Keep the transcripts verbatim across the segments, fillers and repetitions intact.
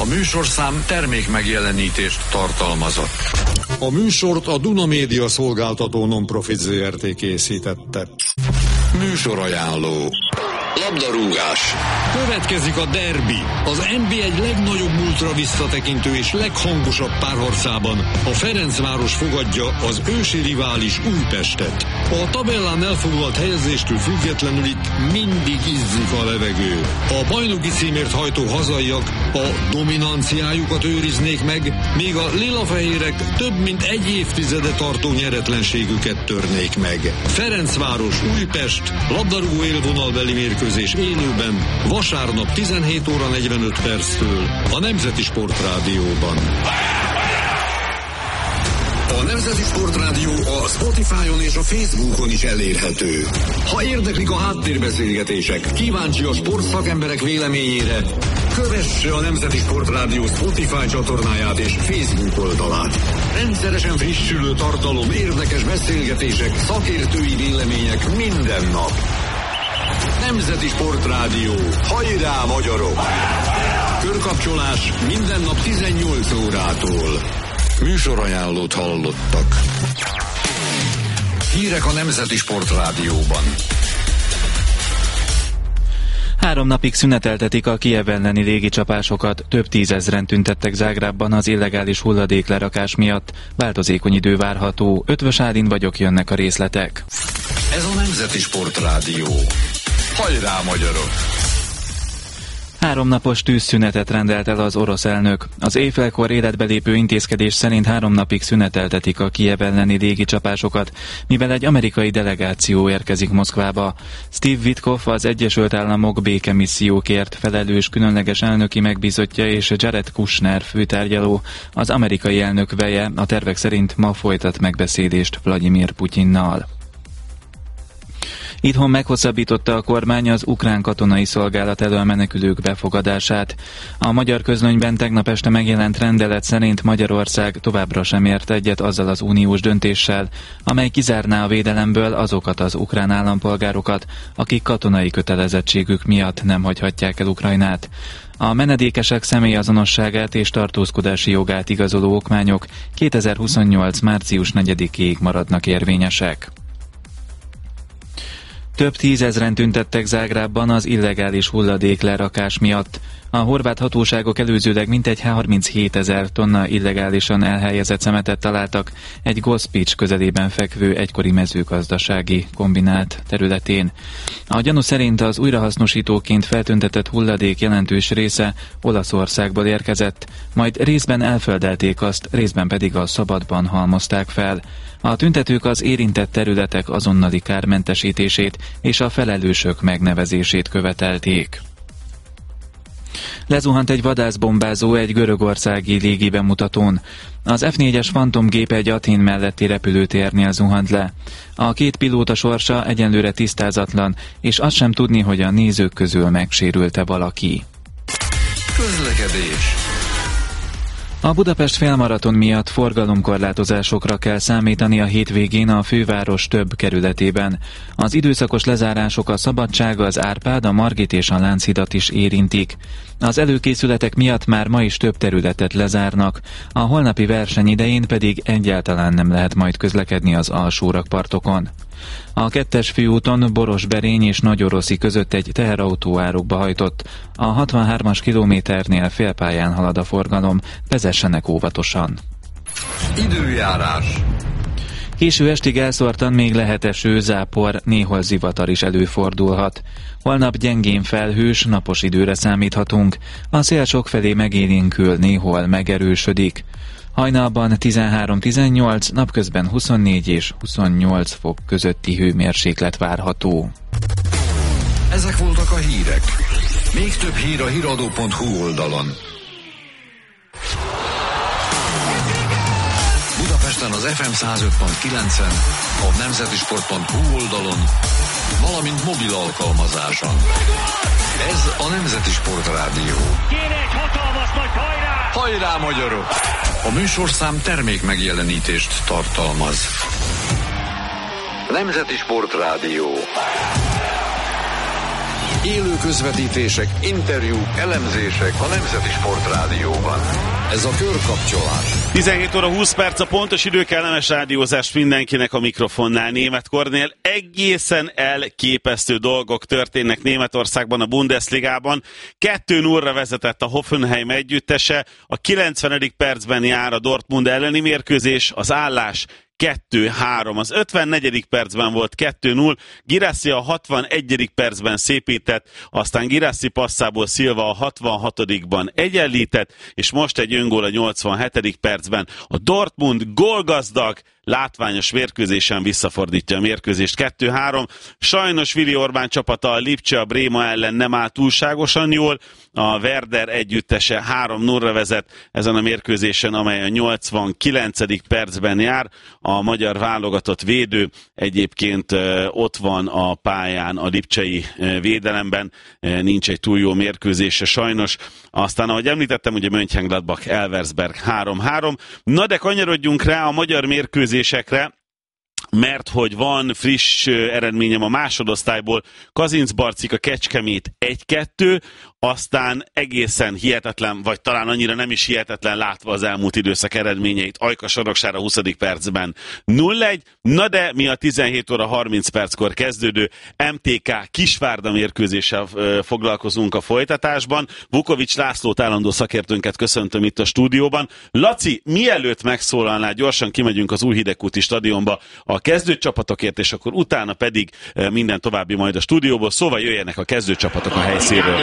A műsorszám termék megjelenítést tartalmazott. A műsort a Duna Média szolgáltató non-profit zé er té készítette. Műsorajánló. Labdarúgás. Következik a derbi, az en bé egy legnagyobb múltra visszatekintő és leghangosabb párharcában. A Ferencváros fogadja az ősi rivális Újpestet. A tabellán elfoglalt helyezéstől függetlenül itt mindig izzik a levegő. A bajnoki címért hajtó hazaiak a dominanciájukat őriznék meg, míg a lilafehérek több mint egy évtizede tartó nyeretlenségüket törnék meg. Ferencváros Újpest labdarúgó élvonalbeli mérkőzés élőben vasárnap tizenhét óra negyvenöt perctől a Nemzeti Sportrádióban. A Nemzeti Sportrádió a Spotify-on és a Facebookon is elérhető. Ha érdeklik a háttérbeszélgetések, kíváncsi a sportszakemberek véleményére, kövesse a Nemzeti Sportrádió Spotify csatornáját és Facebook oldalát. Rendszeresen frissülő tartalom, érdekes beszélgetések, szakértői vélemények minden nap. Nemzeti Sportrádió. Hajrá, magyarok! Körkapcsolás minden nap tizennyolc órától. Műsorajánlót hallottak. Hírek a Nemzeti Sportrádióban. Három napig szüneteltetik a Kijev elleni légicsapásokat, több tízezren tüntettek Zágrábban az illegális hulladéklerakás miatt. Változékony idő várható. Ötvös Ádin vagyok, jönnek a részletek. Ez a Nemzeti Sportrádió. Hajrá, magyarok! Háromnapos tűzszünetet rendelt el az orosz elnök. Az éjfélkor életbe lépő intézkedés szerint három napig szüneteltetik a Kijev elleni légicsapásokat, mivel egy amerikai delegáció érkezik Moszkvába. Steve Witkoff, az Egyesült Államok békemissziókért felelős különleges elnöki megbízottja, és Jared Kushner főtárgyaló, az amerikai elnök veje, a tervek szerint ma folytat megbeszélést Vladimir Putyinnal. Itthon meghosszabbította a kormány az ukrán katonai szolgálat elől menekülők befogadását. A magyar közlönyben tegnap este megjelent rendelet szerint Magyarország továbbra sem ért egyet azzal az uniós döntéssel, amely kizárná a védelemből azokat az ukrán állampolgárokat, akik katonai kötelezettségük miatt nem hagyhatják el Ukrajnát. A menedékesek személyazonosságát és tartózkodási jogát igazoló okmányok kétezer-huszonnyolc március negyedikéig maradnak érvényesek. Több tízezren tüntettek Zágrábban az illegális hulladéklerakás miatt. A horvát hatóságok előzőleg mintegy harminchétezer tonna illegálisan elhelyezett szemetet találtak egy Gospics közelében fekvő egykori mezőgazdasági kombinált területén. A gyanú szerint az újrahasznosítóként feltüntetett hulladék jelentős része Olaszországból érkezett, majd részben elföldelték azt, részben pedig a szabadban halmozták fel. A tüntetők az érintett területek azonnali kármentesítését és a felelősök megnevezését követelték. Lezuhant egy vadászbombázó egy görögországi légibemutatón. Az ef négyes Phantom gép egy Athén melletti repülőtérnél zuhant le. A két pilóta sorsa egyenlőre tisztázatlan, és azt sem tudni, hogy a nézők közül megsérült-e valaki. Közlekedés. A Budapest félmaraton miatt forgalomkorlátozásokra kell számítani a hétvégén a főváros több kerületében. Az időszakos lezárások a Szabadság, az Árpád, a Margit és a Lánchidat is érintik. Az előkészületek miatt már ma is több területet lezárnak, a holnapi verseny idején pedig egyáltalán nem lehet majd közlekedni az alsórakpartokon. A kettes főúton Boros-Berény és Nagyoroszi között egy teherautó árokba hajtott. A hatvanhármas kilométernél félpályán halad a forgalom, vezessenek óvatosan. Időjárás. Késő estig elszórtan még lehet eső, zápor, néhol zivatar is előfordulhat. Holnap gyengén felhős, napos időre számíthatunk. A szél sokfelé megélénkül, néhol megerősödik. Hajnalban tizenhárom-tizennyolc, napközben huszonnégy és huszonnyolc fok közötti hőmérséklet várható. Ezek voltak a hírek. Még több hír a híradó pont hu oldalon. Budapesten az ef em száz öt pont kilencen, a nemzetisport pont hu oldalon, valamint mobil alkalmazáson. Ez a Nemzeti Sportrádió. Kéne egy hatalmas nagy hajrá! Hajrá, magyarok! A műsorszám termék megjelenítést tartalmaz. Nemzeti Sportrádió. Élő közvetítések, interjúk, elemzések a Nemzeti Sportrádióban. Ez a Körkapcsolás. tizenhét óra húsz perc a pontos idő, kellemes rádiózás mindenkinek a mikrofonnál. Német Kornél, egészen elképesztő dolgok történnek Németországban, a Bundesligában. kettő nullra vezetett a Hoffenheim együttese, a kilencvenedik percben jár a Dortmund elleni mérkőzés, az állás kettő három. Az ötvennegyedik percben volt kettő null, Guirassy a hatvanegyedik percben szépített, aztán Guirassy passzából Silva a hatvanhatodikban egyenlített, és most egy öngól a nyolcvanhetedik percben. A Dortmund gólgazdag, látványos mérkőzésen visszafordítja a mérkőzést. kettő három. Sajnos Willi Orbán csapata a Lipcse a Bréma ellen nem áll túlságosan jól. A Werder együttese három nullra vezet ezen a mérkőzésen, amely a nyolcvankilencedik percben jár. A magyar válogatott védő egyébként ott van a pályán a lipcsei védelemben. Nincs egy túl jó mérkőzése sajnos. Aztán, ahogy említettem, ugye Mönchengladbach Elversberg három három. Na de kanyarodjunk rá a magyar mérkőzésekre, mert hogy van friss eredményem a másodosztályból. Kazincbarcika Kecskemét egy kettő, aztán egészen hihetetlen, vagy talán annyira nem is hihetetlen látva az elmúlt időszak eredményeit, Ajka Soroksára huszadik percben nulla egy, na de mi a tizenhét óra harminc perckor kezdődő em té ká Kisvárda mérkőzéssel foglalkozunk a folytatásban. Vukovics Lászlót, állandó szakértőnket köszöntöm itt a stúdióban. Laci, mielőtt megszólalnál, gyorsan kimegyünk az Újhidegkúti stadionba a kezdőcsapatokért, és akkor utána pedig minden további majd a stúdióból, szóval jöjjenek a kezdőcsapatok a helyszínről.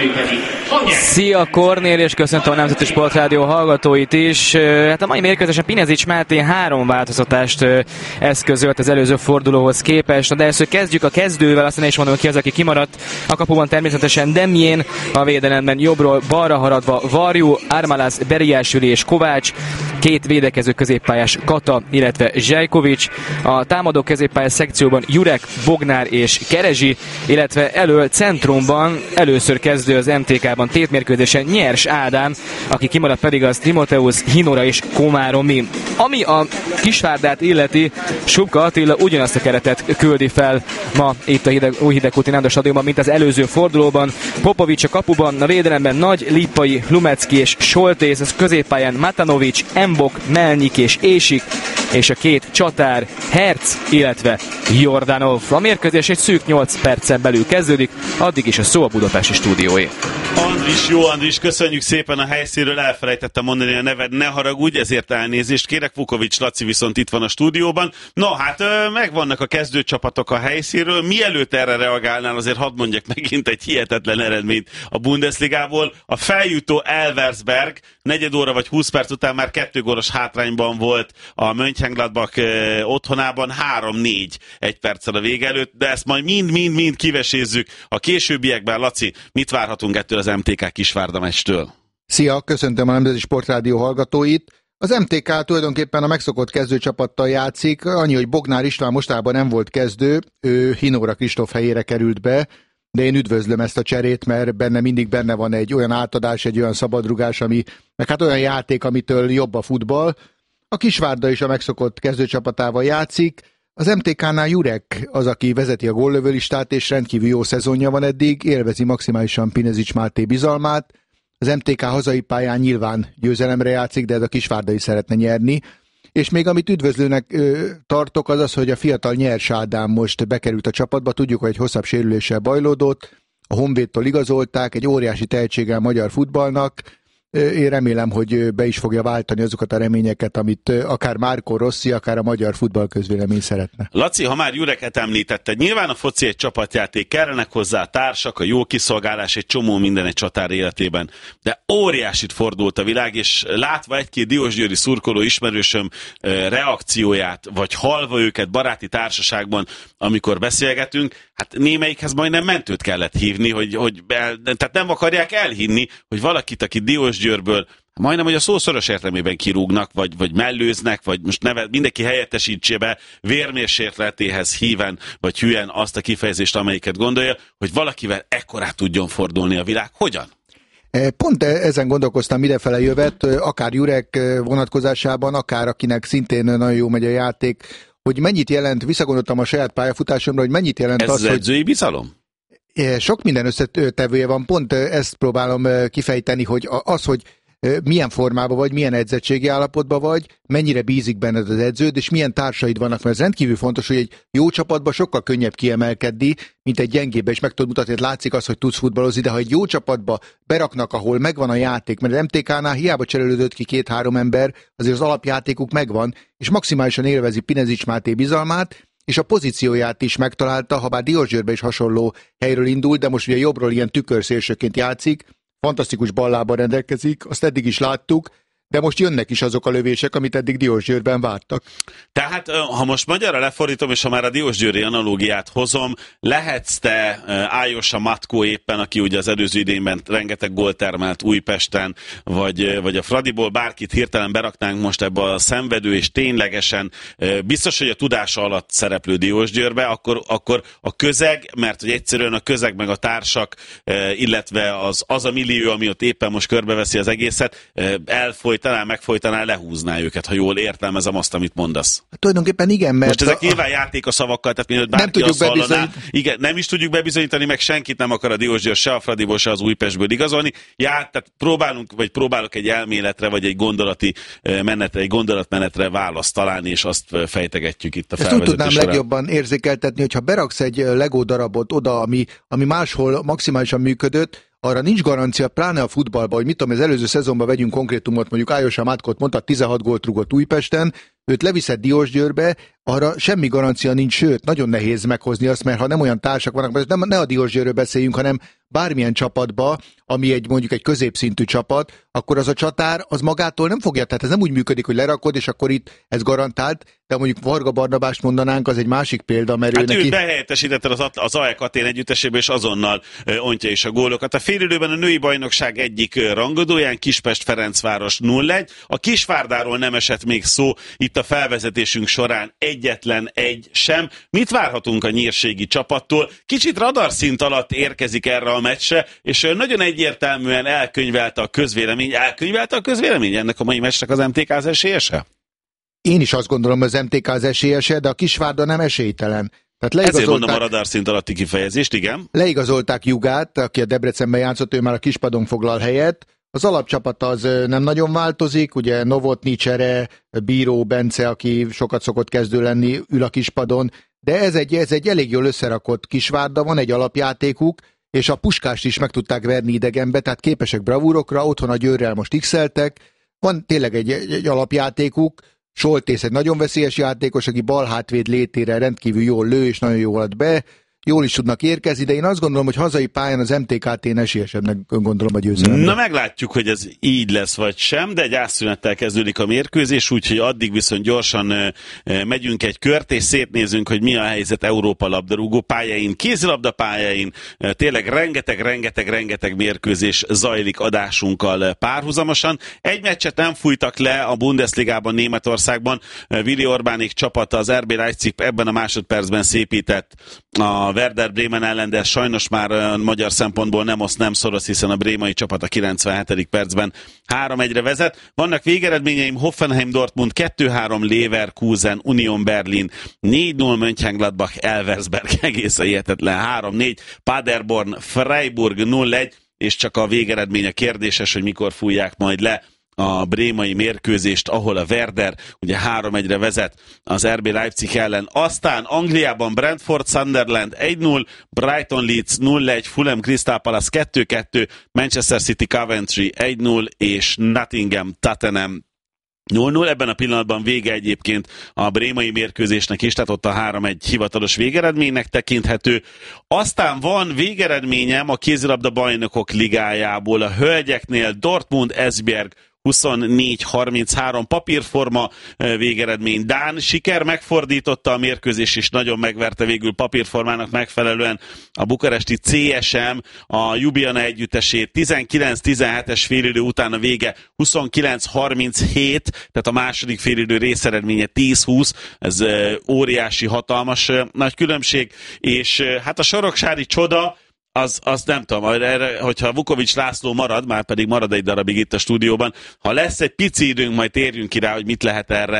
Szia Kornél, és köszöntöm a Nemzeti Sportrádió hallgatóit is. Hát a mai mérkőzésen Pinezics Máté három változtatást eszközölt az előző fordulóhoz képest, de először kezdjük a kezdővel, aztán is mondom ki az, aki kimaradt. A kapuban természetesen Demjén, a védelemben jobbról balra haradva Varjú, Armalász, Beriásüli és Kovács, két védekező középpályás Kata, illetve Zsajkovics, a támadó középpályás szekcióban Jurek, Bognár és Kerezsi, illetve elől centrumban először kezdő az em té ká-ban tétmérkőzésen Nyers Ádám, aki kimaradt pedig az Timoteusz, Hinora és Komáromi. Ami a Kisvárdát illeti, Subka Attila ugyanazt a keretet küldi fel ma itt a hideg, Újhidegkúti Nándor stadionban, mint az előző fordulóban. Popovics a kapuban, a védelemben Nagy, Lippai, Lumecki és Soltész, az középpályán Matanovics, Embok, Melnyik és Ésik, és a két csatár Herc, illetve Jordanov. A mérkőzés egy szűk nyolc percen belül kezdődik, addig is a szó a budapesti stúdióé. Andris, jó Andris, köszönjük szépen a helyszínről, elfelejtettem mondani a neved, ne haragudj, ezért elnézést kérek. Vukovics Laci viszont itt van a stúdióban. No, hát megvannak a kezdőcsapatok a helyszínről. Mielőtt erre reagálnál, azért hadd mondjak megint egy hihetetlen eredményt a Bundesligából. A feljutó Elversberg negyed óra vagy húsz perc után már kettő gólos hátrányban volt a Mönchengladbach otthonában, három négy egy perccel a vége előtt, de ezt majd mind-mind-mind kivesézzük a későbbiekben. Laci, mit várhatunk ettől az em té ká Kisvárda meccstől? Szia, köszöntöm a Nemzeti Sportrádió hallgatóit. Az em té ká tulajdonképpen a megszokott kezdőcsapattal játszik, annyi, hogy Bognár István mostában nem volt kezdő, ő Hinóra Kristóf helyére került be, de én üdvözlöm ezt a cserét, mert benne mindig benne van egy olyan átadás, egy olyan szabadrugás, ami, meg hát olyan játék, amitől jobb a futball. A Kisvárda is a megszokott kezdőcsapatával játszik. Az em té ká-nál Jurek az, aki vezeti a góllövőlistát, és rendkívül jó szezonja van eddig, élvezi maximálisan Pinezics Máté bizalmát. Az em té ká hazai pályán nyilván győzelemre játszik, de ez a Kisvárda is szeretne nyerni. És még amit üdvözlőnek ö, tartok, az az, hogy a fiatal Nyers Ádám most bekerült a csapatba. Tudjuk, hogy egy hosszabb sérüléssel bajlódott, a Honvédtól igazolták, egy óriási tehetséggel magyar futballnak. Én remélem, hogy be is fogja váltani azokat a reményeket, amit akár Márko Rossi, akár a magyar futballközvélemény szeretne. Laci, ha már Jureket említetted, nyilván a foci egy csapatjáték, kellenek hozzá a társak, a jó kiszolgálás, egy csomó minden egy csatár életében. De óriásit fordult a világ, és látva egy-két diósgyőri szurkoló ismerősöm reakcióját, vagy hallva őket baráti társaságban, amikor beszélgetünk, hát némelyikhez majdnem mentőt kellett hívni, hogy, hogy el, tehát nem akarják elhinni, hogy valakit, aki Diósgyőrből majdnem, hogy a szó szoros értelmében kirúgnak, vagy, vagy mellőznek, vagy most neve, mindenki helyettesítse be vérmérsékletéhez híven, vagy hülyen azt a kifejezést, amelyiket gondolja, hogy valakivel ekkorát tudjon fordulni a világ. Hogyan? Pont ezen gondolkoztam idefele jövet, akár Jurek vonatkozásában, akár akinek szintén nagyon jó megy a játék, hogy mennyit jelent, visszagondoltam a saját pályafutásomra, hogy mennyit jelent Ez az, az edzői bizalom? Sok minden összetevője van, pont ezt próbálom kifejteni, hogy az, hogy milyen formában vagy, milyen edzettségi állapotban vagy, mennyire bízik benned az edződ, és milyen társaid vannak, mert ez rendkívül fontos, hogy egy jó csapatban sokkal könnyebb kiemelkedni, mint egy gyengébe, és meg tudod mutatni, hogy látszik az, hogy tudsz futballozni, de ha egy jó csapatba beraknak, ahol megvan a játék, mert az em té ká-nál hiába cserélődött ki két-három ember, azért az alapjátékuk megvan, és maximálisan élvezi Pinezics Máté bizalmát, és a pozícióját is megtalálta, ha bár Diósgyőrbe is hasonló helyről indult, de most ugye jobbról ilyen tükörszélsőként játszik, fantasztikus ballával rendelkezik, azt eddig is láttuk, de most jönnek is azok a lövések, amit eddig Diósgyőrben vártak. Tehát, ha most magyarra lefordítom, és ha már a diósgyőri analógiát hozom, lehetsz te Ájosa Matkó éppen, aki ugye az előző idényben rengeteg gólt termelt Újpesten, vagy, vagy a Fradiból bárkit hirtelen beraknánk most ebbe a szenvedő, és ténylegesen biztos, hogy a tudása alatt szereplő Diósgyőrbe, akkor, akkor a közeg, mert hogy egyszerűen a közeg meg a társak, illetve az, az a millió, ami ott éppen most körbeveszi az egészet, elfoly talán megfolytaná, lehúzná őket, ha jól értelmezem azt, amit mondasz. Hát tulajdonképpen igen, mert... Most ezek a... nyilván játék a szavakkal, tehát mielőtt bárki azt hallaná, igen, nem is tudjuk bebizonyítani, meg senkit nem akar a Diósgyőr se a Fradiból, se az Újpestből igazolni. Já, tehát próbálunk, vagy próbálok egy elméletre, vagy egy gondolati menetre, egy gondolatmenetre választ találni, és azt fejtegetjük itt a felvezető során. Ezt úgy tudnám során. legjobban érzékeltetni, hogyha beraksz egy Lego darabot oda, ami, ami máshol maximálisan működött, arra nincs garancia, pláne a futballban, hogy mit tudom, az előző szezonban vegyünk konkrétumot, mondjuk Ájosa Mátkót mondta, tizenhat gólt rúgott Újpesten, őt leviszed Diósgyőrbe, arra semmi garancia nincs, sőt, nagyon nehéz meghozni azt, mert ha nem olyan társak vannak, mert nem, ne a Diósgyőrről beszéljünk, hanem bármilyen csapatba, ami egy mondjuk egy középszintű csapat, akkor az a csatár az magától nem fogja, tehát ez nem úgy működik, hogy lerakod, és akkor itt ez garantált, de mondjuk Varga Barnabást mondanánk, az egy másik példa, mert hát ő ő neki... behelyettesítetted az, az á e Atén együttesébe, és azonnal ontja is a gólokat. A félidőben a női bajnokság egyik rangadóján Kispest-Ferencváros nulla egy. A Kisvárdáról nem esett még szó itt a felvezetésünk során egyetlen egy sem. Mit várhatunk a nyírségi csapattól? Kicsit radarszint alatt érkezik erre a meccsre, és nagyon egyértelműen elkönyvelte a közvélemény. Elkönyvelte a közvélemény ennek a mai meccsnek az em té ká az esélyese? Én is azt gondolom, hogy az em té ká az esélyese, de a Kisvárda nem esélytelen. Tehát ezért mondom a radarszint alatti kifejezést, igen. Leigazolták Jugát, aki a Debrecenben játszott, ő már a kispadon foglal helyet. Az alapcsapat az nem nagyon változik, ugye Novotny, Csere, Bíró, Bence, aki sokat szokott kezdő lenni, ül a kispadon, de ez egy, ez egy elég jól összerakott Kisvárda, van egy alapjátékuk, és a Puskást is meg tudták verni idegenbe, tehát képesek bravúrokra, otthon a Győrrel most x-eltek, van tényleg egy, egy, egy alapjátékuk, Soltész egy nagyon veszélyes játékos, aki bal hátvéd létére rendkívül jól lő, és nagyon jól ad be, jól is tudnak érkezni, de én azt gondolom, hogy hazai pályán az em té ká-tén esélyesebbnek gondolom a győzelemre. Na meglátjuk, hogy ez így lesz vagy sem, de egy átszünettel kezdődik a mérkőzés, úgyhogy addig viszont gyorsan megyünk egy kört, és szétnézünk, hogy mi a helyzet Európa labdarúgó pályáin, kézilabda pályáin, tényleg rengeteg, rengeteg, rengeteg mérkőzés zajlik adásunkkal párhuzamosan. Egy meccset nem fújtak le a Bundesligában, Németországban. Willi Orbánék csapata, az er bé Leipzig ebben a másodpercben szépített a Werder Bremen ellen, de sajnos már magyar szempontból nem oszt, nem szoros, hiszen a brémai csapat a kilencvenhetedik percben három egyre vezet. Vannak végeredményeim: Hoffenheim Dortmund kettő három, Leverkusen Union Berlin négy null, Mönchengladbach Elversberg egészen hihetetlen három négy, Paderborn Freiburg nulla egy, és csak a végeredmény a kérdéses, hogy mikor fújják majd le a brémai mérkőzést, ahol a Werder ugye három egyre vezet az er bé Leipzig ellen. Aztán Angliában Brentford Sunderland egy null, Brighton Leeds nulla egy, Fulham Crystal Palace kettő kettő, Manchester City Coventry egy null, és Nottingham Tottenham nulla null. Ebben a pillanatban vége egyébként a brémai mérkőzésnek is, tehát ott a három egy hivatalos végeredménynek tekinthető. Aztán van végeredményem a kézilabda bajnokok ligájából, a hölgyeknél Dortmund Esbjerg huszonnégy harminchárom, papírforma végeredmény. Dán siker megfordította a mérkőzés, és nagyon megverte végül papírformának megfelelően a bukaresti cé es em a Ljubljana együttesét. tizenkilenc tizenhetes félidő után a vége huszonkilenc harminchét, tehát a második félidő részeredménye tíz húsz, ez óriási, hatalmas nagy különbség, és hát a soroksári csoda, Az, az nem tudom, erre, hogyha Vukovics László marad, már pedig marad egy darabig itt a stúdióban, ha lesz egy pici időnk, majd térjünk ki rá, hogy mit lehet erre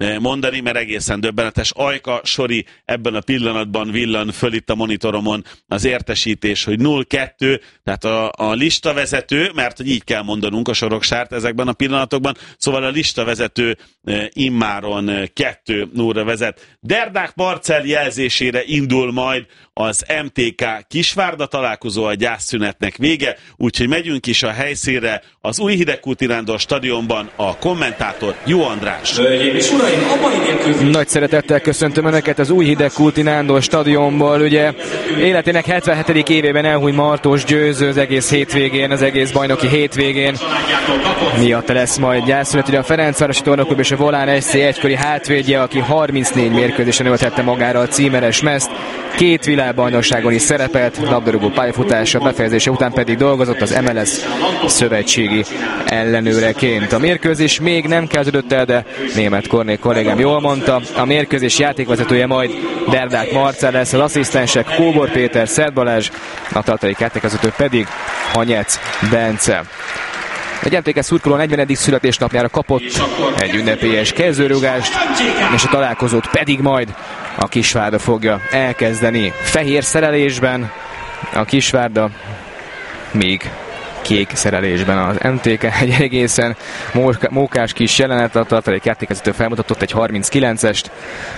mondani, mert egészen döbbenetes. Ajka Sori ebben a pillanatban villan föl itt a monitoromon az értesítés, hogy nulla kettő, tehát a, a listavezető, mert hogy így kell mondanunk a soroksárt ezekben a pillanatokban, szóval a listavezető immáron kettő nullra vezet. Derdák Marcell jelzésére indul majd az em té ká Kisvárda találkozó, a gyászszünetnek vége, úgyhogy megyünk is a helyszínre, az új Hidegkúti Nándor stadionban a kommentátor Jó András. Nagy szeretettel köszöntöm Önöket az új Hidegkúti Nándor stadionból. Ugye életének hetvenhetedik évében elhúny Martos Győző az egész hétvégén, az egész bajnoki hétvégén. Miatt lesz majd gyászszünet, ugye a Ferencvárosi Tornaklub és a Volán es cé egykori hátvédje, aki harmincnégy mérkőzésen ölthette magára a címeres mezt. Két világbajnokságon is szerepelt, labdarúgó pályafutása befejezése után pedig dolgozott az em el es szövetségi ellenőreként. A mérkőzés még nem kezdődött el, de Németh Kornél kollégám jól mondta. A mérkőzés játékvezetője majd Derdák Marcell lesz, az asszisztensek Kóbor Péter, Szert Balázs, a tartalék játékvezető pedig Hanyec Bence. Egy em té ká szurkoló negyvenedik születésnapjára kapott egy ünnepélyes kezdőrúgást, és a találkozót pedig majd a Kisvárda fogja elkezdeni. Fehér szerelésben a Kisvárda, még kék szerelésben az em té ká. Egy egészen mókás kis jelenet, a tartalék játékvezető felmutatott egy harminckilencest,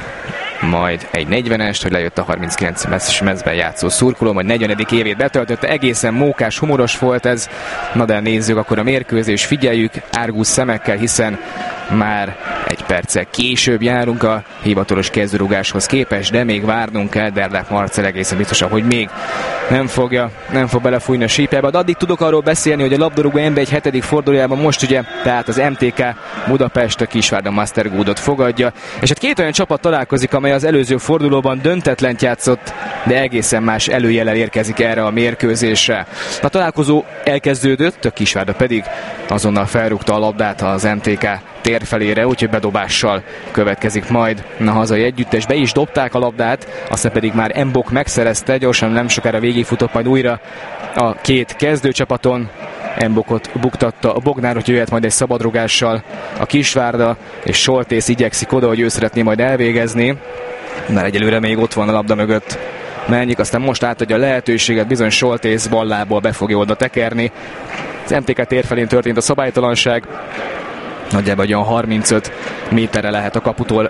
majd egy negyvenest, hogy lejött a harminckilences mezben játszó szurkoló, majd negyvenedik évét betöltötte, egészen mókás, humoros volt ez. Na de nézzük akkor a mérkőzés, figyeljük árgus szemekkel, hiszen már egy perccel később járunk a hivatalos kezdőrúgáshoz képest, de még várnunk kell. Derdák Marcell egészen biztosan, hogy még nem fogja, nem fog belefújni a sípjába. De addig tudok arról beszélni, hogy a labdarúgó en bé egy hetedik fordulójában most ugye, tehát az em té ká Budapest a Kisvárda Mastergoodot fogadja, és hát két olyan csapat találkozik, amely az előző fordulóban döntetlent játszott, de egészen más előjellel érkezik erre a mérkőzésre. A találkozó elkezdődött, a Kisvárda pedig azonnal felrúgta a labdát az em té ká tér felére, úgyhogy bedobással következik majd a hazai együttes. Be is dobták a labdát, aztán pedig már Mbok megszerezte, gyorsan nem sokára végigfutott majd újra a két kezdőcsapaton. Mbokot buktatta a Bognár, hogy jöhet majd egy szabadrugással a Kisvárda, és Soltész igyekszik oda, hogy ő szeretné majd elvégezni, mert egyelőre még ott van a labda mögött Melnyik, aztán most átadja a lehetőséget, bizony Soltész ballából be fogja oda tekerni. Az em té ká tér felén történt a szabálytalanság, nagyjából olyan harmincöt méterre lehet a kaputól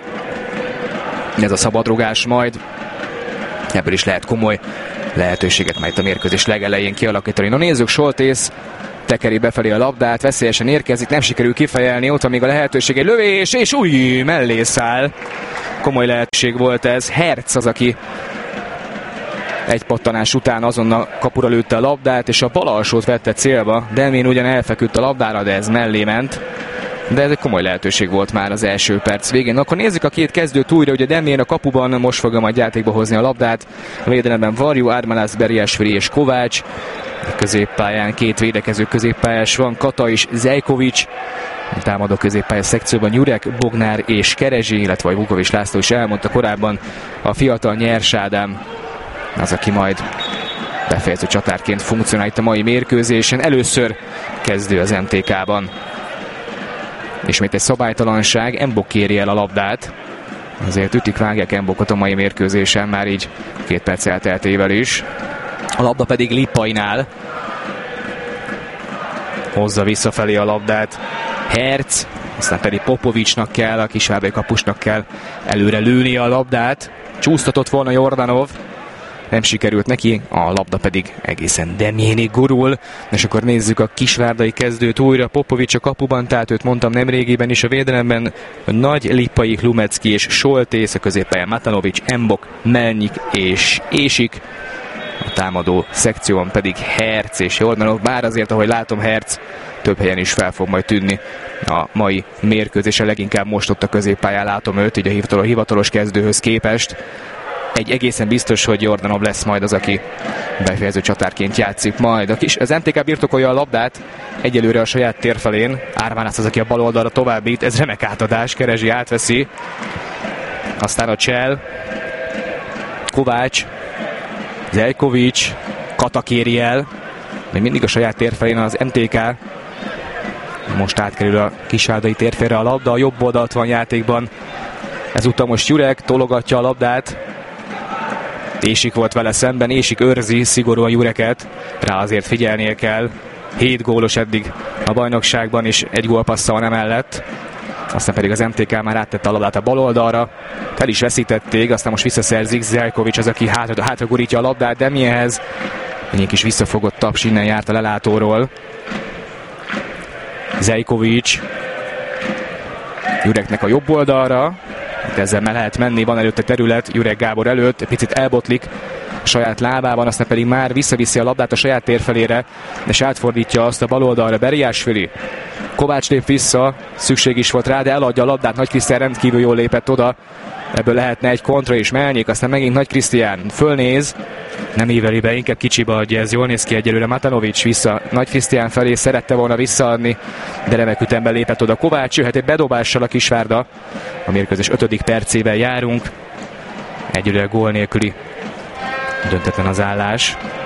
ez a szabadrugás majd. Ebből is lehet komoly lehetőséget majd a mérkőzés legelején kialakítani. Na nézzük, Soltész tekeri befelé a labdát, veszélyesen érkezik, nem sikerül kifejelni, ott van még a lehetőség, egy lövés, és új, mellé száll. Komoly lehetőség volt ez. Herc az, aki egy pattanás után azonnal kapura lőtte a labdát, és a bal alsót vette célba. Delmén ugyan elfeküdt a labdára, de ez mellé ment. De ez egy komoly lehetőség volt már az első perc végén. Akkor nézzük a két kezdőt újra, ugye Demjén a kapuban most fogja majd játékba hozni a labdát. A védelemben Varjú, Ármalász, Beriásfri és Kovács. A középpályán két védekező középpályás van, Kata és Zejkovics. A támadó középpálya szekcióban Jurek, Bognár és Kerezsi, illetve Vukovics László is elmondta korábban, a fiatal Nyers Ádám az, aki majd befejező csatárként funkcionál itt a mai mérkőzésen. Először kezdő az em té ká-ban. Ismét egy szabálytalanság, Mbok kéri el a labdát. Azért ütik, vágják Mbokot a mai mérkőzésen, már így két perc elteltével is. A labda pedig Lippainál. Hozza visszafelé a labdát Herc, aztán pedig Popovicsnak kell, a kisvárdai kapusnak kell előre lőni a labdát. Csúsztatott volna Jordanov, nem sikerült neki, a labda pedig egészen Demjénig gurul. És akkor nézzük a kisvárdai kezdőt újra. Popovics a kapuban, tehát őt mondtam nemrégiben is a védelemben. A Nagy, Lippai, Lumecki és Soltész, a középpályán Matanovics, Mbok, Melnyik és Ésik. A támadó szekción pedig Herc és Jordanov, bár azért, ahogy látom, Herc több helyen is fel fog majd tűnni a mai mérkőzésen, leginkább most ott a középpályán látom őt, így a hivatalos, hivatalos kezdőhöz képest. Egy egészen biztos, hogy Jordanov lesz majd az, aki befejező csatárként játszik majd. A kis, az em té ká birtokolja a labdát egyelőre a saját tér felén. Ármánász az, aki a bal oldalra továbbít, ez remek átadás, Kerezsi átveszi. Aztán a Csell, Kovács, Zejkovics, Kata kéri el, még mindig a saját tér felén az em té ká. Most átkerül a kisvárdai térfélre a labda, a jobb oldalt van játékban Ezúttal most Jurek tologatja a labdát. Ésik volt vele szemben, Ésik őrzi szigorúan Jureket. Rá azért figyelnie kell. Hét gólos eddig a bajnokságban, és egy gólpassza van emellett. Aztán pedig az em té ká már áttette a labdát a bal oldalra. Fel is veszítették, aztán most visszaszerzik. Zeljkovics az, aki hátra, hátra gurítja a labdát, de mihez? Egy kis visszafogott taps innen járt a lelátóról. Zeljkovics Jureknek a jobb oldalra. Itt ezzel meg lehet menni, van előtte terület Jurek Gábor előtt, egy picit elbotlik a saját lábában, aztán pedig már visszaviszi a labdát a saját térfelére, és átfordítja azt a bal oldalra. Beriásvili. Kovács lép vissza, szükség is volt rá, de eladja a labdát. Nagy Krisztián rendkívül jól lépett oda. Ebből lehetne egy kontra is. Melnyék, aztán megint Nagy Krisztián fölnéz, nem íveli be, inkább kicsibe adja, ez jól néz ki egyelőre. Matanovics vissza Nagy Krisztián felé, szerette volna visszaadni, de remek ütemben lépett oda Kovács, jöhet egy bedobással a Kisvárda. A mérkőzés ötödik percében járunk, egyelőre gól nélküli, döntetlen az állás.